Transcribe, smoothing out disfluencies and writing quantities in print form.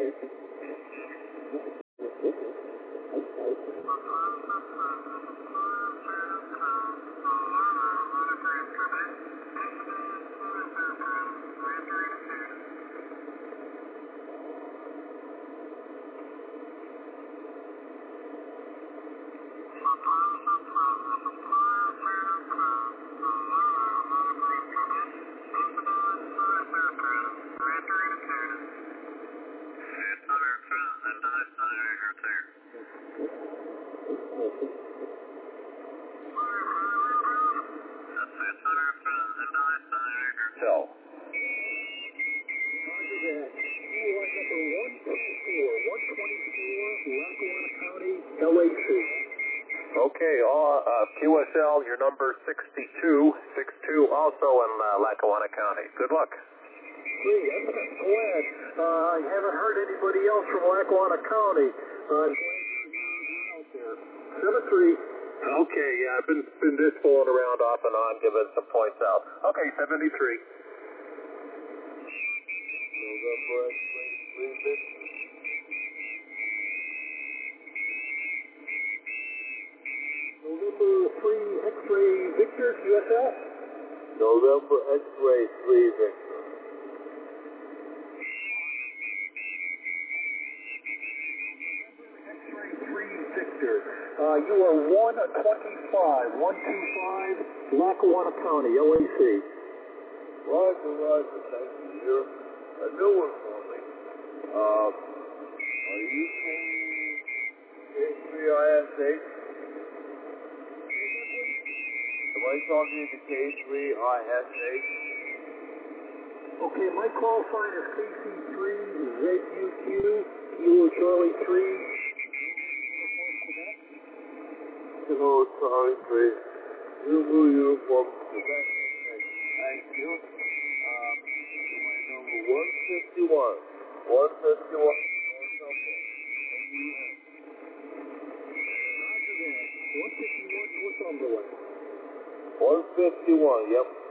Okay, QSL, your number 62 also in Lackawanna County. Good luck. Great, I'm glad. I haven't heard anybody else from Lackawanna County. Out there. 7-3. Okay, yeah, I've been just fooling around off and on, giving some points out. Okay, 73. November 3 X-Ray Victor, QSL. November X-Ray 3 Victor. X-Ray 3 Victor. You are 125 Lackawanna County, LAC. Roger, thank you. You're a new one for me. Are you K3ISH? Am I talking to K3ISH? Okay, my call sign is KC3ZUQ, Kilo Charlie 3. Kilo Charlie 3. Zulu Uniform Quebec. Thank you. My number 151. 151. Roger that. 151 Northumberland. 151, yep.